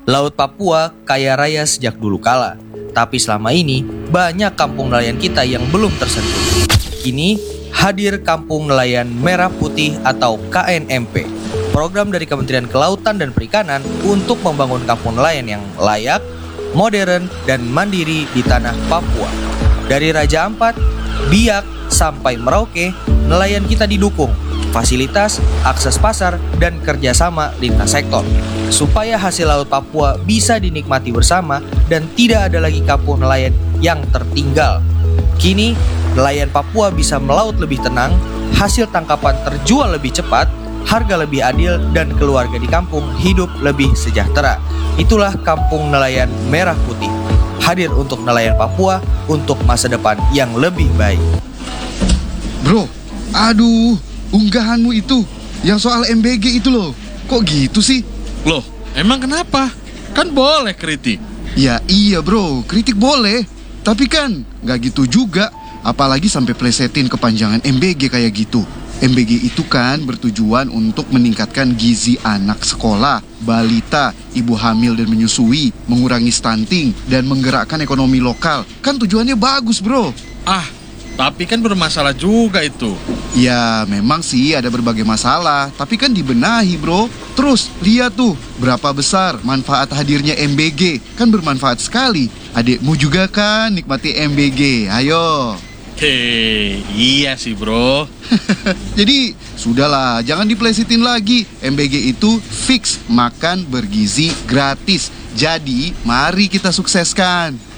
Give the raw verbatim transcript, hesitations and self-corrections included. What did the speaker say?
Laut Papua kaya raya sejak dulu kala, tapi selama ini banyak kampung nelayan kita yang belum tersentuh. Kini hadir Kampung Nelayan Merah Putih atau K N M P, program dari Kementerian Kelautan dan Perikanan untuk membangun kampung nelayan yang layak, modern, dan mandiri di tanah Papua. Dari Raja Ampat, Biak, sampai Merauke, nelayan kita didukung fasilitas, akses pasar, dan kerjasama lintas sektor, supaya hasil laut Papua bisa dinikmati bersama dan tidak ada lagi kampung nelayan yang tertinggal. Kini, nelayan Papua bisa melaut lebih tenang, hasil tangkapan terjual lebih cepat, harga lebih adil, dan keluarga di kampung hidup lebih sejahtera. Itulah Kampung Nelayan Merah Putih, hadir untuk nelayan Papua untuk masa depan yang lebih baik. Bro, aduh, unggahanmu itu, yang soal M B G itu loh, kok gitu sih? Loh, emang kenapa? Kan boleh kritik. Ya iya bro, kritik boleh, tapi kan gak gitu juga, apalagi sampai plesetin kepanjangan M B G kayak gitu. M B G itu kan bertujuan untuk meningkatkan gizi anak sekolah, balita, ibu hamil dan menyusui, mengurangi stunting, dan menggerakkan ekonomi lokal. Kan tujuannya bagus bro. Ah, tapi kan bermasalah juga itu. Ya memang sih ada berbagai masalah, tapi kan dibenahi bro. Terus lihat tuh berapa besar manfaat hadirnya M B G. Kan bermanfaat sekali. Adikmu juga kan nikmati M B G, ayo. Hei, iya sih bro. Jadi sudahlah, jangan diplesetin lagi. M B G itu fix makan bergizi gratis. Jadi mari kita sukseskan.